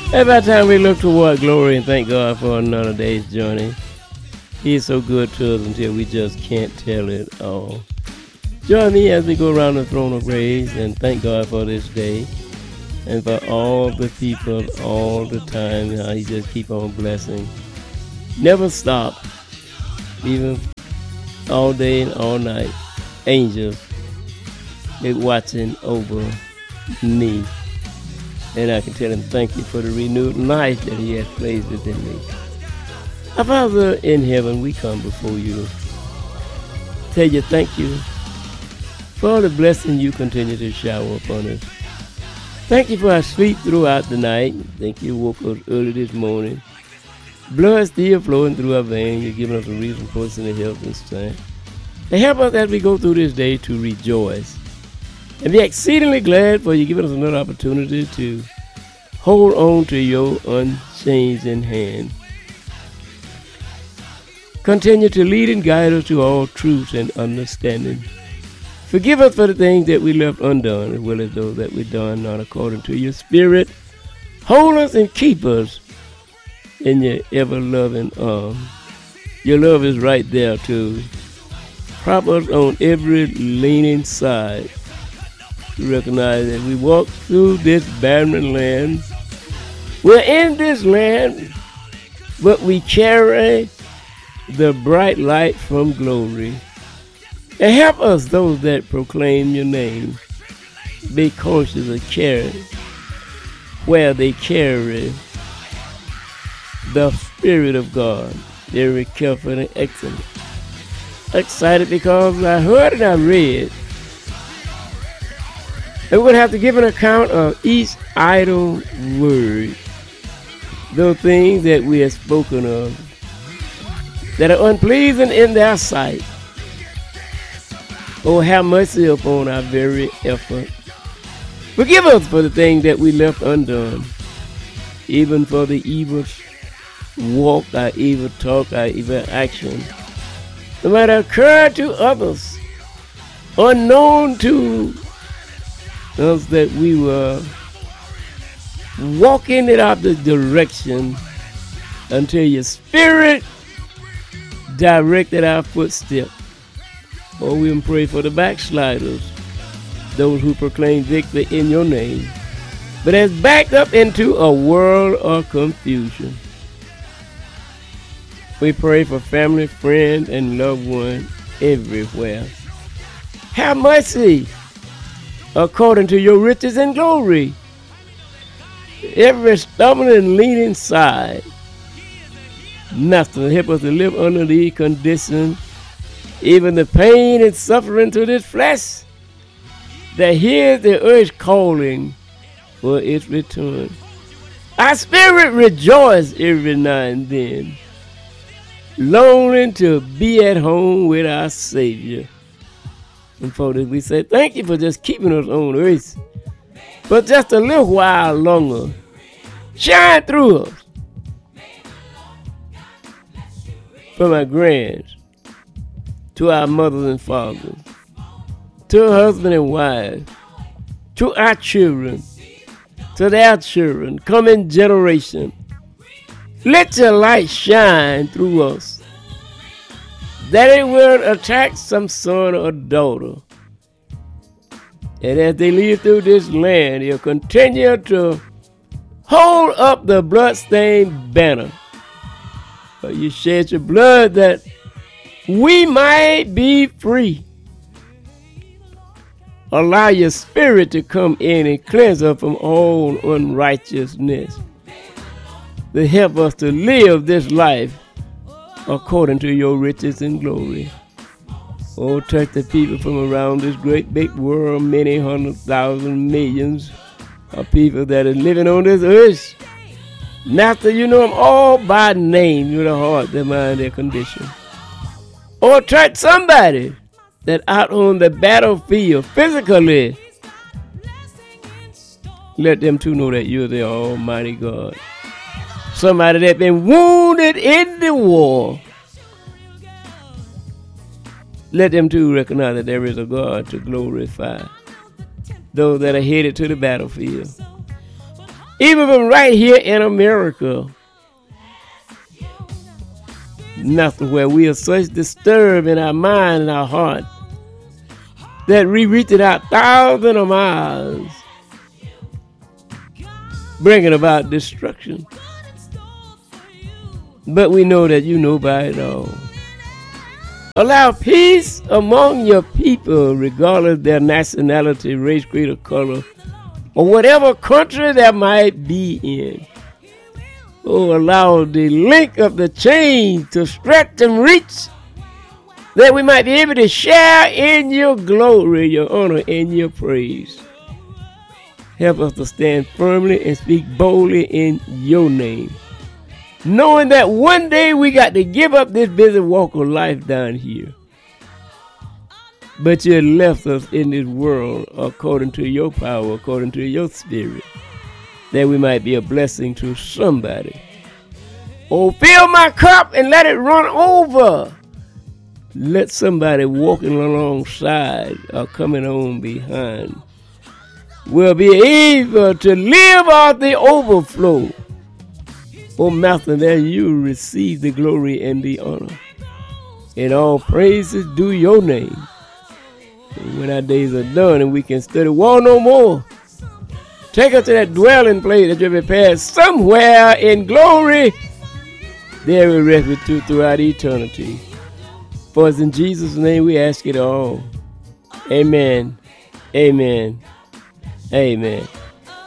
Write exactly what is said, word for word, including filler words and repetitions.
Every time we look toward glory and thank God for another day's journey, He is so good to us until we just can't tell it all. Join me as we go around the throne of grace and thank God for this day and for all the people all the time, how He just keep on blessing. Never stop, even all day and all night. Angels, they're watching over me. And I can tell Him thank you for the renewed life that He has placed within me. Our Father in heaven, we come before you. Tell you thank you for all the blessing you continue to shower upon us. Thank you for our sleep throughout the night. Thank you woke us early this morning. Blood still flowing through our veins. You're giving us a reason for us in the health and strength. And help us as we go through this day to rejoice and be exceedingly glad for you giving us another opportunity to hold on to your unchanging hand. Continue to lead and guide us to all truth and understanding. Forgive us for the things that we left undone, as well as those that we done not according to your spirit. Hold us and keep us in your ever-loving arms. Your love is right there to prop us on every leaning side. We recognize that we walk through this barren land. We're in this land, but we carry the bright light from glory. And help us, those that proclaim your name, be conscious of carry where they carry the Spirit of God. Very careful and excellent. Excited because I heard and I read and we're going to have to give an account of each idle word. Those things that we have spoken of that are unpleasing in their sight. Oh, have mercy upon our very effort. Forgive us for the things that we left undone. Even for the evil walk, our evil talk, our evil action. No matter occur to others, unknown to us, that we were walking in the direction until your Spirit directed our footsteps. Oh, we pray for the backsliders, those who proclaim victory in your name, but has backed up into a world of confusion. We pray for family, friends, and loved ones everywhere. Have mercy according to your riches and glory. Every stumbling and leaning side. Master, help us to live under these conditions, even the pain and suffering to this flesh, that hears the earth calling for its return. Our spirit rejoices every now and then, longing to be at home with our Savior. And for this we say thank you for just keeping us on earth, but just a little while longer. Shine through us. From our grands, to our mothers and fathers, to our husband and wives, to our children, to their children, coming generation. Let your light shine through us, that it will attract some son or daughter. And as they live through this land, they'll continue to hold up the bloodstained banner. For you shed your blood that we might be free. Allow your Spirit to come in and cleanse us from all unrighteousness. To help us to live this life according to your riches and glory. Oh, touch the people from around this great big world, many hundred thousand millions of people that are living on this earth. Master, you know them all by name, you know the heart, their mind, their condition. Or touch somebody that out on the battlefield physically. Let them too know that you're the Almighty God. Somebody that's been wounded in the war. Let them too recognize that there is a God to glorify. Those that are headed to the battlefield. Even from right here in America, nothing where we are such disturbed in our mind and our heart that we reach it out thousands of miles, bringing about destruction. But we know that you know by it all. Allow peace among your people, regardless of their nationality, race, creed, or color, or whatever country they might be in. Oh, allow the link of the chain to stretch and reach, that we might be able to share in your glory, your honor, and your praise. Help us to stand firmly and speak boldly in your name, knowing that one day we got to give up this busy walk of life down here. But you left us in this world according to your power, according to your spirit, that we might be a blessing to somebody. Oh, fill my cup and let it run over. Let somebody walking alongside or coming on behind will be able to live out the overflow. Oh, Master, that you receive the glory and the honor. And all praises due your name. And when our days are done and we can study war no more, take us to that dwelling place that you prepared somewhere in glory. There we rest with you throughout eternity. For it's in Jesus' name we ask it all. Amen. Amen. Amen.